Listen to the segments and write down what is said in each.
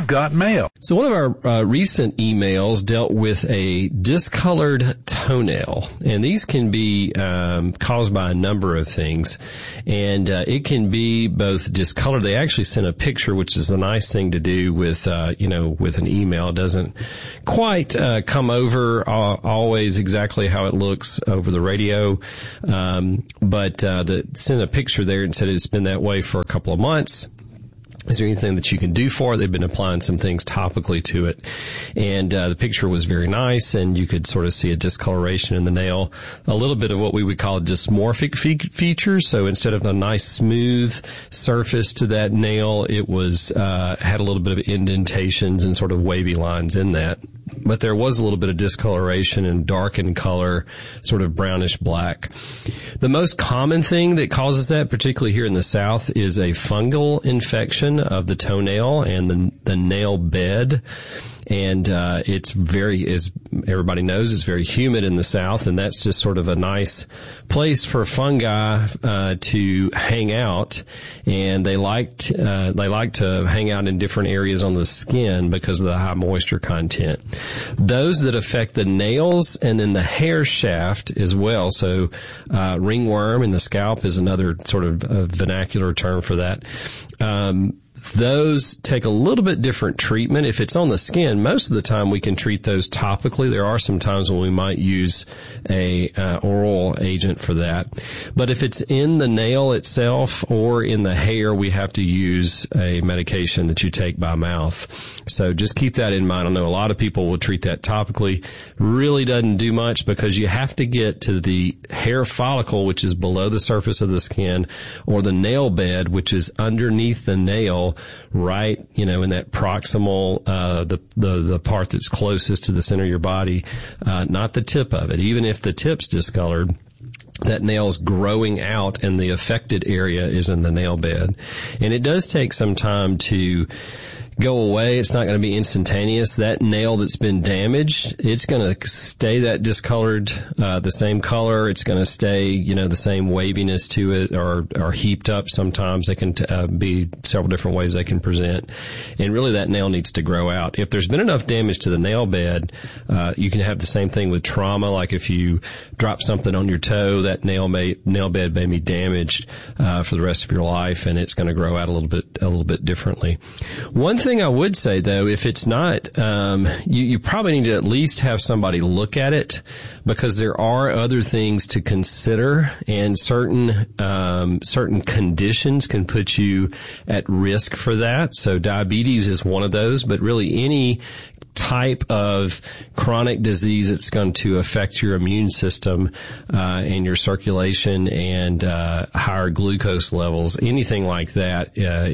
you've got mail. So one of our recent emails dealt with a discolored toenail, and these can be caused by a number of things, and it can be both discolored. They actually sent a picture, which is a nice thing to do with with an email. It doesn't quite come over always exactly how it looks over the radio, but sent a picture there and said it's been that way for a couple of months. Is there anything that you can do for it? They've been applying some things topically to it. And the picture was very nice, and you could sort of see a discoloration in the nail, a little bit of what we would call dysmorphic features. So instead of a nice smooth surface to that nail, it was had a little bit of indentations and sort of wavy lines in that. But there was a little bit of discoloration and darkened color, sort of brownish black. The most common thing that causes that, particularly here in the South, is a fungal infection of the toenail and the nail bed. And it's very, as everybody knows, it's very humid in the South, and that's just sort of a nice place for fungi to hang out. And they like to hang out in different areas on the skin because of the high moisture content. Those that affect the nails and then the hair shaft as well. So ringworm in the scalp is another sort of vernacular term for that. Those take a little bit different treatment. If it's on the skin, most of the time we can treat those topically. There are some times when we might use a oral agent for that. But if it's in the nail itself or in the hair, we have to use a medication that you take by mouth. So just keep that in mind. I know a lot of people will treat that topically. Really doesn't do much because you have to get to the hair follicle, which is below the surface of the skin, or the nail bed, which is underneath the nail, right, in that proximal, the part that's closest to the center of your body, not the tip of it. Even if the tip's discolored, that nail's growing out and the affected area is in the nail bed. And it does take some time to go away. It's not going to be instantaneous. That nail that's been damaged, it's going to stay that discolored, the same color. It's going to stay, the same waviness to it, or heaped up. Sometimes they can be several different ways they can present. And really that nail needs to grow out. If there's been enough damage to the nail bed, you can have the same thing with trauma. Like if you drop something on your toe, that nail bed may be damaged, for the rest of your life, and it's going to grow out a little bit differently. One thing I would say, though, if it's not, you probably need to at least have somebody look at it, because there are other things to consider, and certain conditions can put you at risk for that. So diabetes is one of those, but really any type of chronic disease that's going to affect your immune system and your circulation and higher glucose levels, anything like that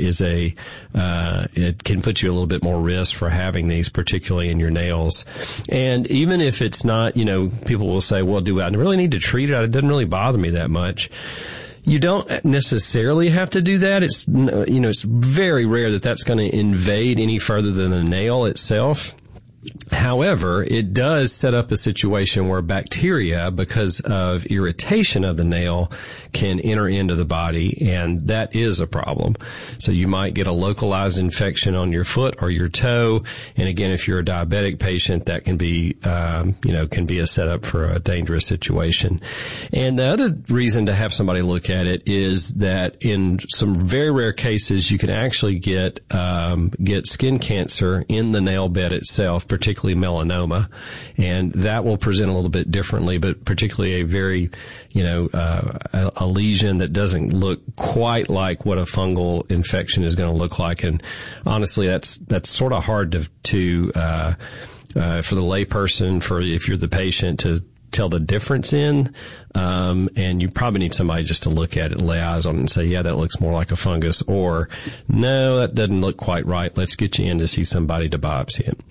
it can put you a little bit more risk for having these, particularly in your nails. And even if it's not, people will say, well, do I really need to treat it? It doesn't really bother me that much. You don't necessarily have to do that. It's, it's very rare that that's going to invade any further than the nail itself. However, it does set up a situation where bacteria, because of irritation of the nail, can enter into the body, and that is a problem. So you might get a localized infection on your foot or your toe, and again, if you're a diabetic patient, that can be, can be a setup for a dangerous situation. And the other reason to have somebody look at it is that in some very rare cases, you can actually get skin cancer in the nail bed itself, particularly melanoma, and that will present a little bit differently, but particularly a very, a lesion that doesn't look quite like what a fungal infection is going to look like. And honestly, that's sort of hard to for the layperson, if you're the patient, to tell the difference in, and you probably need somebody just to look at it and lay eyes on it and say, yeah, that looks more like a fungus, or no, that doesn't look quite right. Let's get you in to see somebody to biopsy it.